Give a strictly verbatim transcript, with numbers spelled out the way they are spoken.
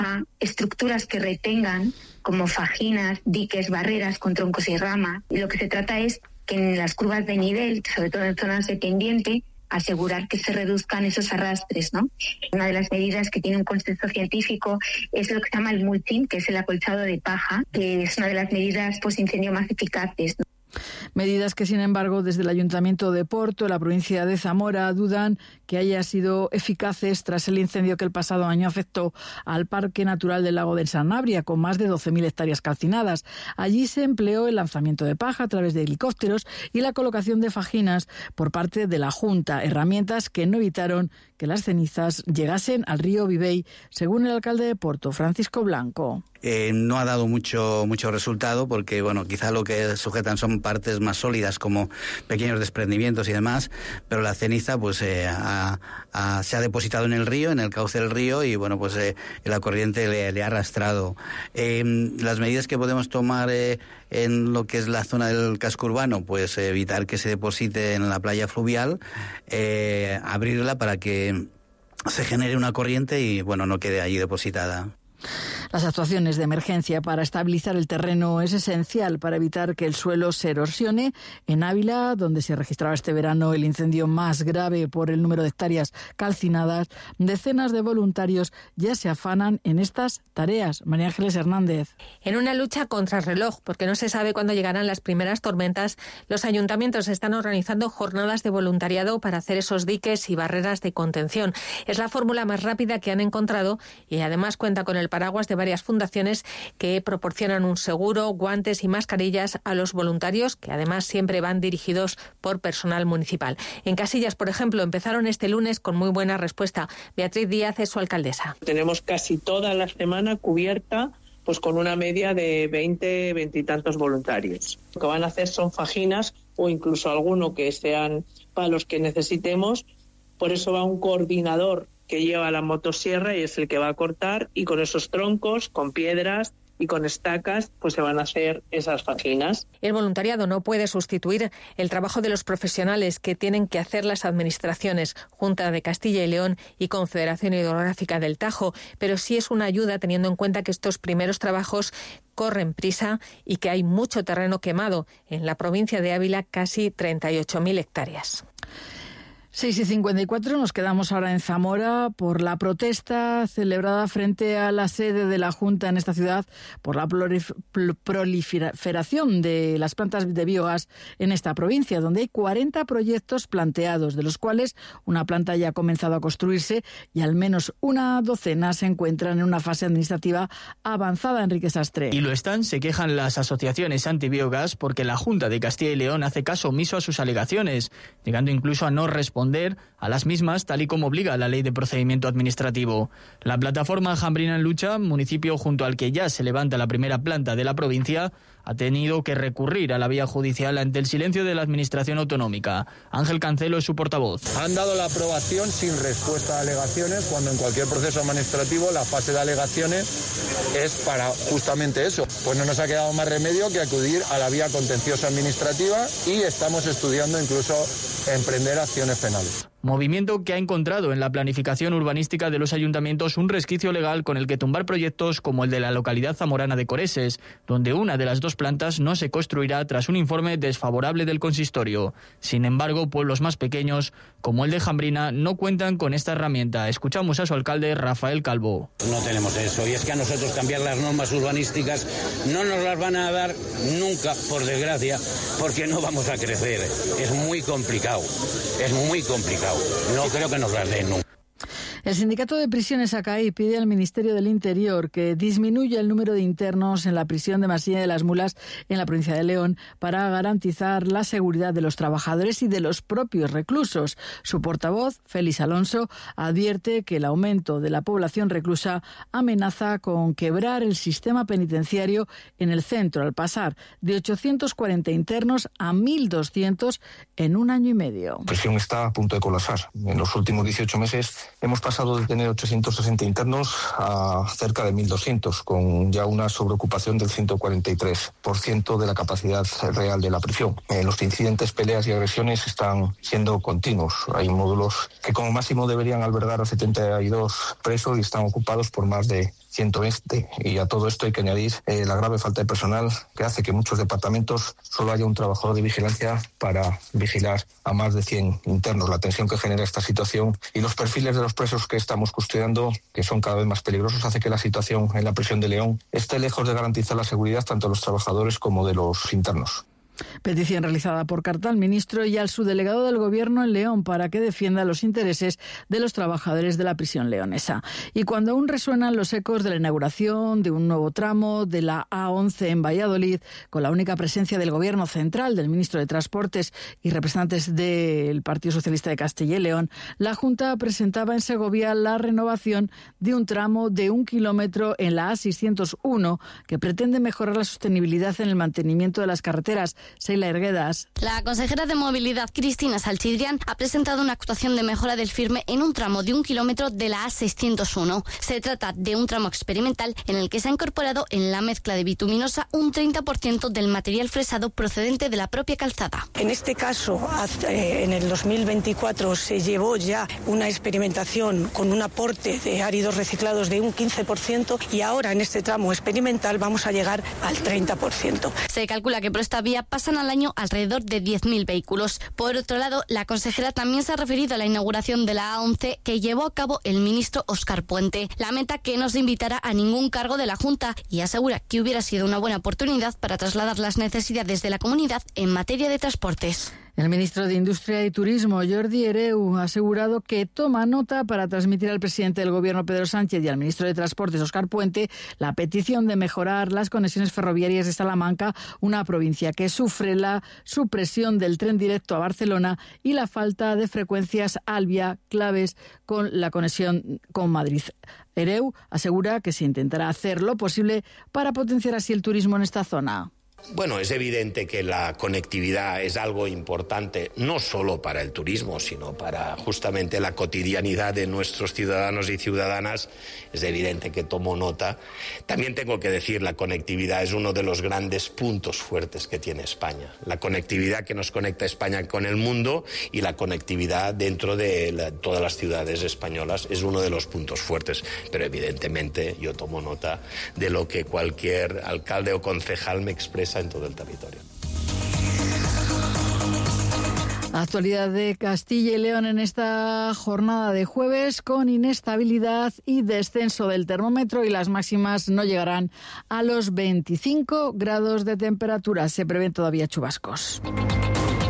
estructuras que retengan, como fajinas, diques, barreras con troncos y ramas. Y lo que se trata es que en las curvas de nivel, sobre todo en zonas de pendiente, asegurar que se reduzcan esos arrastres, ¿no? Una de las medidas que tiene un consenso científico es lo que se llama el mulching, que es el acolchado de paja, que es una de las medidas post-incendio más eficaces, ¿no? Medidas que, sin embargo, desde el Ayuntamiento de Porto, la provincia de Zamora, dudan que haya sido eficaces tras el incendio que el pasado año afectó al Parque Natural del Lago de Sanabria, con más de doce mil hectáreas calcinadas. Allí se empleó el lanzamiento de paja a través de helicópteros y la colocación de fajinas por parte de la Junta, herramientas que no evitaron que las cenizas llegasen al río Vivei, según el alcalde de Porto, Francisco Blanco. Eh, no ha dado mucho mucho resultado porque, bueno, quizá lo que sujetan son partes más sólidas como pequeños desprendimientos y demás, pero la ceniza pues eh, ha, ha, se ha depositado en el río, en el cauce del río y, bueno, pues eh, la corriente le, le ha arrastrado. Eh, las medidas que podemos tomar eh, en lo que es la zona del casco urbano, pues eh, evitar que se deposite en la playa fluvial, eh, abrirla para que se genere una corriente y, bueno, no quede allí depositada. Las actuaciones de emergencia para estabilizar el terreno es esencial para evitar que el suelo se erosione. En Ávila, donde se registraba este verano el incendio más grave por el número de hectáreas calcinadas, decenas de voluntarios ya se afanan en estas tareas. María Ángeles Hernández. En una lucha contra el reloj, porque no se sabe cuándo llegarán las primeras tormentas, los ayuntamientos están organizando jornadas de voluntariado para hacer esos diques y barreras de contención. Es la fórmula más rápida que han encontrado y además cuenta con el paraguas de varias fundaciones que proporcionan un seguro, guantes y mascarillas a los voluntarios, que además siempre van dirigidos por personal municipal. En Casillas, por ejemplo, empezaron este lunes con muy buena respuesta. Beatriz Díaz es su alcaldesa. Tenemos casi toda la semana cubierta pues con una media de veinte, veinte y tantos voluntarios. Lo que van a hacer son fajinas o incluso alguno que sean palos que necesitemos. Por eso va un coordinador que lleva la motosierra y es el que va a cortar, y con esos troncos, con piedras y con estacas, pues se van a hacer esas fajinas. El voluntariado no puede sustituir el trabajo de los profesionales que tienen que hacer las administraciones, Junta de Castilla y León y Confederación Hidrográfica del Tajo, pero sí es una ayuda teniendo en cuenta que estos primeros trabajos corren prisa y que hay mucho terreno quemado. En la provincia de Ávila, casi treinta y ocho mil hectáreas. seis y cincuenta y cuatro, nos quedamos ahora en Zamora por la protesta celebrada frente a la sede de la Junta en esta ciudad por la proliferación de las plantas de biogás en esta provincia, donde hay cuarenta proyectos planteados, de los cuales una planta ya ha comenzado a construirse y al menos una docena se encuentran en una fase administrativa avanzada. Enrique Sastre. Y lo están, se quejan las asociaciones antibiogás porque la Junta de Castilla y León hace caso omiso a sus alegaciones, llegando incluso a no responder a las mismas, tal y como obliga la Ley de Procedimiento Administrativo. La plataforma Jambrina en Lucha, municipio junto al que ya se levanta la primera planta de la provincia, ha tenido que recurrir a la vía judicial ante el silencio de la Administración autonómica. Ángel Cancelo es su portavoz. Han dado la aprobación sin respuesta a alegaciones, cuando en cualquier proceso administrativo la fase de alegaciones es para justamente eso. Pues no nos ha quedado más remedio que acudir a la vía contenciosa administrativa y estamos estudiando incluso emprender acciones penales. Movimiento que ha encontrado en la planificación urbanística de los ayuntamientos un resquicio legal con el que tumbar proyectos como el de la localidad zamorana de Coreses, donde una de las dos plantas no se construirá tras un informe desfavorable del consistorio. Sin embargo, pueblos más pequeños, como el de Jambrina, no cuentan con esta herramienta. Escuchamos a su alcalde, Rafael Calvo. No tenemos eso, y es que a nosotros cambiar las normas urbanísticas no nos las van a dar nunca, por desgracia, porque no vamos a crecer. Es muy complicado, es muy complicado. No creo que nos las den nunca. El sindicato de prisiones A C A I pide al Ministerio del Interior que disminuya el número de internos en la prisión de Masía de las Mulas en la provincia de León para garantizar la seguridad de los trabajadores y de los propios reclusos. Su portavoz, Félix Alonso, advierte que el aumento de la población reclusa amenaza con quebrar el sistema penitenciario en el centro, al pasar de ochocientos cuarenta internos a mil doscientos en un año y medio. La prisión está a punto de colapsar. En los últimos dieciocho meses hemos pasado pasado de tener ochocientos sesenta internos a cerca de mil doscientos, con ya una sobreocupación del ciento cuarenta y tres por ciento de la capacidad real de la prisión. Eh, los incidentes, peleas y agresiones están siendo continuos. Hay módulos que como máximo deberían albergar a setenta y dos presos y están ocupados por más de ciento veinte. Y a todo esto hay que añadir eh, la grave falta de personal que hace que en muchos departamentos solo haya un trabajador de vigilancia para vigilar a más de cien internos. La tensión que genera esta situación y los perfiles de los presos que estamos custodiando, que son cada vez más peligrosos, hace que la situación en la prisión de León esté lejos de garantizar la seguridad tanto de los trabajadores como de los internos. Petición realizada por carta al ministro y al subdelegado del Gobierno en León para que defienda los intereses de los trabajadores de la prisión leonesa. Y cuando aún resuenan los ecos de la inauguración de un nuevo tramo de la A once en Valladolid, con la única presencia del Gobierno central, del ministro de Transportes y representantes del Partido Socialista de Castilla y León, la Junta presentaba en Segovia la renovación de un tramo de un kilómetro en la A seiscientos uno que pretende mejorar la sostenibilidad en el mantenimiento de las carreteras. Seila Erguedas. La consejera de Movilidad, Cristina Salchidrián, ha presentado una actuación de mejora del firme en un tramo de un kilómetro de la A seiscientos uno. Se trata de un tramo experimental en el que se ha incorporado en la mezcla de bituminosa un treinta por ciento del material fresado procedente de la propia calzada. En este caso, en el dos mil veinticuatro se llevó ya una experimentación con un aporte de áridos reciclados de un quince por ciento y ahora en este tramo experimental vamos a llegar al treinta por ciento. Se calcula que por esta vía pasan al año alrededor de diez mil vehículos. Por otro lado, la consejera también se ha referido a la inauguración de la A once que llevó a cabo el ministro Óscar Puente. Lamenta que no se invitara a ningún cargo de la Junta y asegura que hubiera sido una buena oportunidad para trasladar las necesidades de la comunidad en materia de transportes. El ministro de Industria y Turismo, Jordi Hereu, ha asegurado que toma nota para transmitir al presidente del Gobierno, Pedro Sánchez, y al ministro de Transportes, Óscar Puente, la petición de mejorar las conexiones ferroviarias de Salamanca, una provincia que sufre la supresión del tren directo a Barcelona y la falta de frecuencias Albia claves con la conexión con Madrid. Hereu asegura que se intentará hacer lo posible para potenciar así el turismo en esta zona. Bueno, es evidente que la conectividad es algo importante, no solo para el turismo, sino para justamente la cotidianidad de nuestros ciudadanos y ciudadanas. Es evidente que tomo nota. También tengo que decir, la conectividad es uno de los grandes puntos fuertes que tiene España. La conectividad que nos conecta a España con el mundo y la conectividad dentro de la, todas las ciudades españolas es uno de los puntos fuertes. Pero evidentemente yo tomo nota de lo que cualquier alcalde o concejal me expresa en todo el territorio. Actualidad de Castilla y León en esta jornada de jueves, con inestabilidad y descenso del termómetro, y las máximas no llegarán a los veinticinco grados de temperatura. Se prevén todavía chubascos.